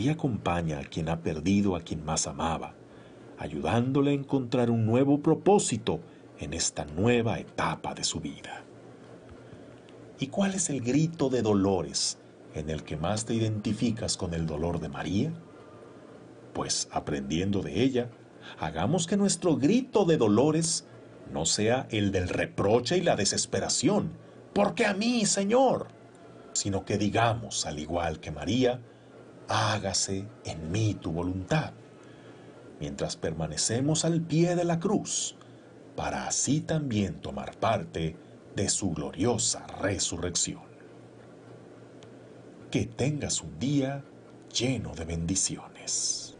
María acompaña a quien ha perdido a quien más amaba, ayudándole a encontrar un nuevo propósito en esta nueva etapa de su vida. ¿Y cuál es el grito de dolores en el que más te identificas con el dolor de María? Pues aprendiendo de ella, hagamos que nuestro grito de dolores no sea el del reproche y la desesperación. ¿Por qué a mí, Señor? Sino que digamos, al igual que María, hágase en mí tu voluntad, mientras permanecemos al pie de la cruz, para así también tomar parte de su gloriosa resurrección. Que tengas un día lleno de bendiciones.